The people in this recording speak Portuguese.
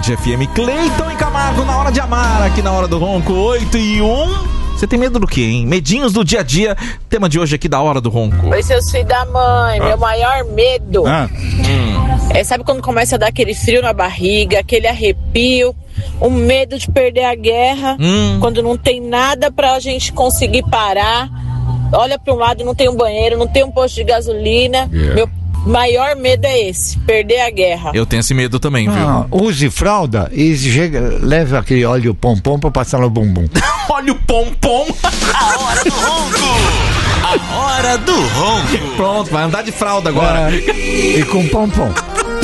FM. Cleiton e Camargo na hora de amar, aqui na Hora do Ronco, 8:01. Você tem medo do quê, hein? Medinhos do dia a dia. Tema de hoje aqui da Hora do Ronco. Oi, seus filhos da mãe. Meu maior medo sabe quando começa a dar aquele frio na barriga, aquele arrepio, o medo de perder a guerra, quando não tem nada pra gente conseguir parar. Olha pra um lado, não tem um banheiro, não tem um posto de gasolina. Meu maior medo é esse, perder a guerra. Eu tenho esse medo também, viu? Use fralda e leve aquele óleo pompom pra passar no bumbum. Óleo pompom. A Hora do Ronco. A Hora do Ronco. Pronto, vai andar de fralda agora. E com pompom.